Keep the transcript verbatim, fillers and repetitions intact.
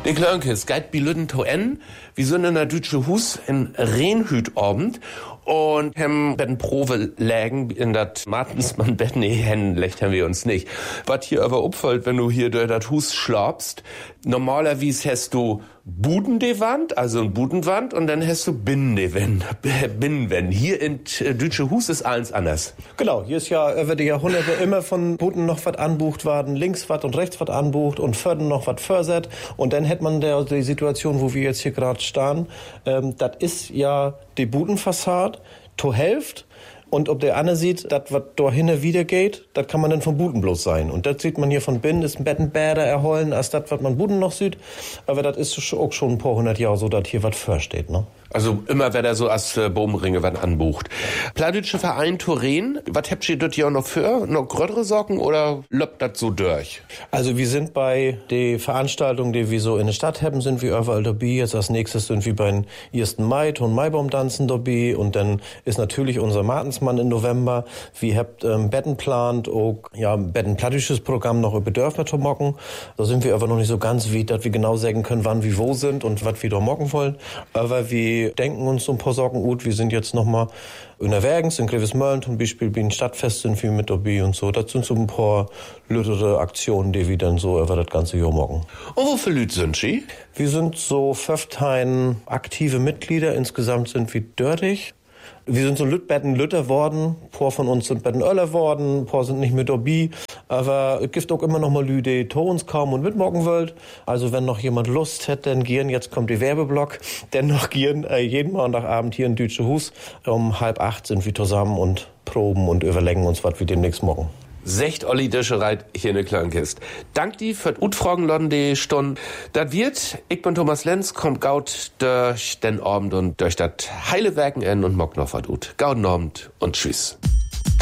Die Klönkes, geit bi Lüden to en, wir sind in der Dütsche Hus in Renhüt-Abend und hem betten Probe lägen in dat Martensmann Bett, nee, hen lecht haben wir uns nicht. Was hier aber upfällt, wenn du hier durch dat Hus schlapst, normalerweise hast du Budendewand, also ein Budenwand, und dann hast du Binnenwand, Binnenwand. Hier in Dütsche Hus ist alles anders. Genau, hier ist ja über die Jahrhunderte immer von Buden noch was anbucht worden, links was und rechts was anbucht und Förden noch was försert. Und dann hätte man der, die Situation, wo wir jetzt hier gerade stehen, ähm, das ist ja die Budenfassade, to Hälfte. Und ob der Anne sieht, das, was da hinne wieder geht, das kann man dann vom Buden bloß sein. Und das sieht man hier von Binnen, ist ein Bettenbäder erholen, als das, was man Buden noch sieht. Aber das ist auch schon ein paar hundert Jahre so, dass hier was vorsteht, ne? Also immer, wer da so als äh, Bogenringe was anbucht. Pladütsche Verein Turin, was habt ihr dort ja noch für? Noch größere Sorgen oder löppt das so durch? Also wir sind bei den Veranstaltungen, die wir so in der Stadt haben, sind wir überall dabei. Jetzt als nächstes sind wir beim ersten Mai, Ton Maibaumtanzen dabei. Und dann ist natürlich unser Martensmann im November. Wir habt ähm, Betten plant, auch ja, Bettenpladütsches Programm noch über Dörfer zu mocken. Da sind wir aber noch nicht so ganz weit, dass wir genau sagen können, wann wir wo sind und was wir da mocken wollen. Aber wir denken uns so ein paar Sorgen gut. Wir sind jetzt noch mal unterwegs in Grevesmölln zum Beispiel, bei den Stadtfest sind wir mit dabei und so. Das sind so ein paar lüttere Aktionen, die wir dann so über das ganze Jahr machen. Und wo viele Leute sind Sie? Wir sind so fünfzehn aktive Mitglieder. Insgesamt sind wir dörtig. Wir sind so Lütbetten Lütter worden. Ein paar von uns sind Betten Öller worden, ein paar sind nicht mehr dabei. Aber es gibt auch immer noch mal Leute, die zu uns kommen und mitmachen wollen. Also wenn noch jemand Lust hat, dann gehen, jetzt kommt der Werbeblock, dann noch gehen äh, jeden Montagabend hier in Dütsche Hus. Um halb acht sind wir zusammen und proben und überlegen uns, was wir demnächst machen. Secht Olli Döschereit hier in der Klönkist. Dank die für Utfragen lodden die Stunde. Das wird, ich bin Thomas Lenz, kommt gaut durch den Abend und durch das heile Werken en und mock noch wat ut. Gauden Abend und tschüss.